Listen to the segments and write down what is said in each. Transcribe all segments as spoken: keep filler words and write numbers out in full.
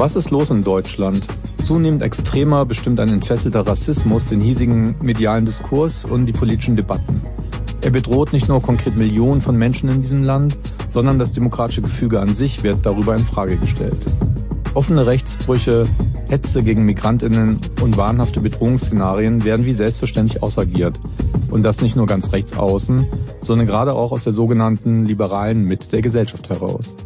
Was ist los in Deutschland? Zunehmend extremer bestimmt ein entfesselter Rassismus den hiesigen medialen Diskurs und die politischen Debatten. Er bedroht nicht nur konkret Millionen von Menschen in diesem Land, sondern das demokratische Gefüge an sich wird darüber in Frage gestellt. Offene Rechtsbrüche, Hetze gegen MigrantInnen und wahnhafte Bedrohungsszenarien werden wie selbstverständlich ausagiert. Und das nicht nur ganz rechts außen, sondern gerade auch aus der sogenannten liberalen Mitte der Gesellschaft heraus.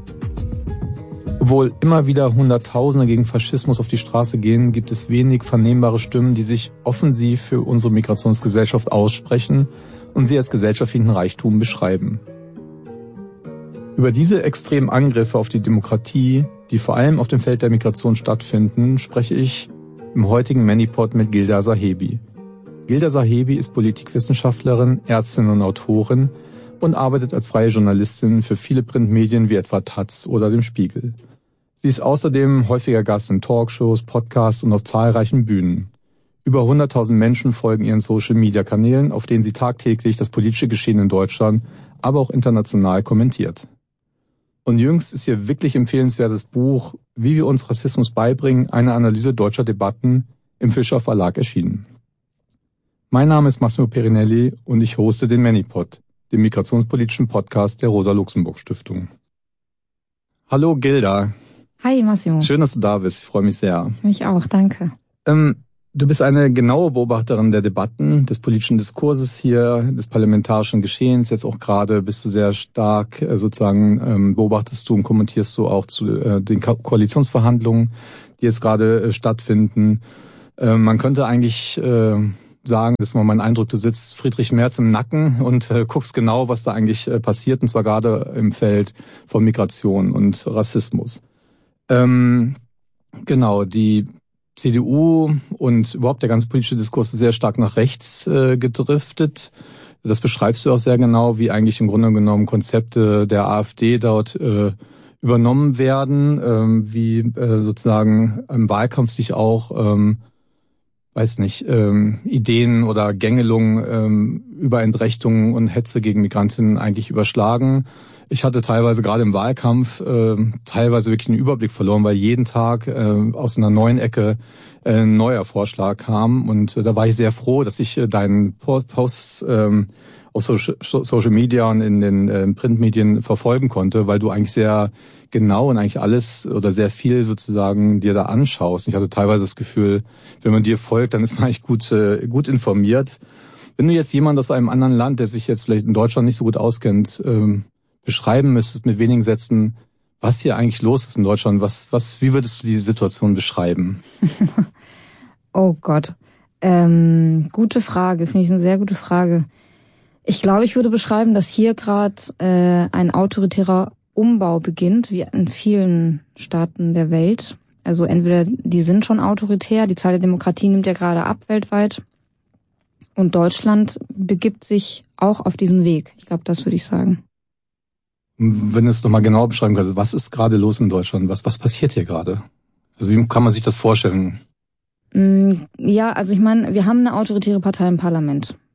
Obwohl immer wieder Hunderttausende gegen Faschismus auf die Straße gehen, gibt es wenig vernehmbare Stimmen, die sich offensiv für unsere Migrationsgesellschaft aussprechen und sie als gesellschaftlichen Reichtum beschreiben. Über diese extremen Angriffe auf die Demokratie, die vor allem auf dem Feld der Migration stattfinden, spreche ich im heutigen Manipod mit Gilda Sahebi. Gilda Sahebi ist Politikwissenschaftlerin, Ärztin und Autorin und arbeitet als freie Journalistin für viele Printmedien wie etwa Taz oder dem Spiegel. Sie ist außerdem häufiger Gast in Talkshows, Podcasts und auf zahlreichen Bühnen. Über hunderttausend Menschen folgen ihren Social-Media-Kanälen, auf denen sie tagtäglich das politische Geschehen in Deutschland, aber auch international kommentiert. Und jüngst ist ihr wirklich empfehlenswertes Buch Wie wir uns Rassismus beibringen, eine Analyse deutscher Debatten im Fischer Verlag erschienen. Mein Name ist Massimo Perinelli und ich hoste den Manipod, dem migrationspolitischen Podcast der Rosa-Luxemburg-Stiftung. Hallo Gilda. Hi Massimo. Schön, dass du da bist. Ich freue mich sehr. Mich auch, danke. Ähm, du bist eine genaue Beobachterin der Debatten, des politischen Diskurses hier, des parlamentarischen Geschehens. Jetzt auch gerade bist du sehr stark äh, sozusagen ähm, beobachtest du und kommentierst du auch zu äh, den Ko- Koalitionsverhandlungen, die jetzt gerade äh, stattfinden. Äh, man könnte eigentlich äh, sagen, das ist mal mein Eindruck, du sitzt Friedrich Merz im Nacken und äh, guckst genau, was da eigentlich äh, passiert, und zwar gerade im Feld von Migration und Rassismus. Ähm, genau, die C D U und überhaupt der ganze politische Diskurs ist sehr stark nach rechts äh, gedriftet. Das beschreibst du auch sehr genau, wie eigentlich im Grunde genommen Konzepte der AfD dort äh, übernommen werden, ähm, wie äh, sozusagen im Wahlkampf sich auch ähm, weiß nicht, ähm, Ideen oder Gängelungen ähm, über Entrechtungen und Hetze gegen Migrantinnen eigentlich überschlagen. Ich hatte teilweise gerade im Wahlkampf äh, teilweise wirklich einen Überblick verloren, weil jeden Tag äh, aus einer neuen Ecke äh, ein neuer Vorschlag kam. Und äh, da war ich sehr froh, dass ich äh, deinen Posts äh, auf Social, Social Media und in den äh, Printmedien verfolgen konnte, weil du eigentlich sehr genau und eigentlich alles oder sehr viel sozusagen dir da anschaust. Ich hatte teilweise das Gefühl, wenn man dir folgt, dann ist man eigentlich gut, äh, gut informiert. Wenn du jetzt jemand aus einem anderen Land, der sich jetzt vielleicht in Deutschland nicht so gut auskennt, ähm, beschreiben müsstest mit wenigen Sätzen, was hier eigentlich los ist in Deutschland, was, was, wie würdest du die Situation beschreiben? Oh Gott, ähm, gute Frage, finde ich eine sehr gute Frage. Ich glaube, ich würde beschreiben, dass hier gerade äh, ein autoritärer Umbau beginnt, wie in vielen Staaten der Welt. Also entweder die sind schon autoritär, die Zahl der Demokratie nimmt ja gerade ab weltweit, und Deutschland begibt sich auch auf diesen Weg. Ich glaube, das würde ich sagen. Wenn du es nochmal genauer beschreiben kannst, was ist gerade los in Deutschland? Was, was passiert hier gerade? Also wie kann man sich das vorstellen? Ja, also ich meine, wir haben eine autoritäre Partei im Parlament.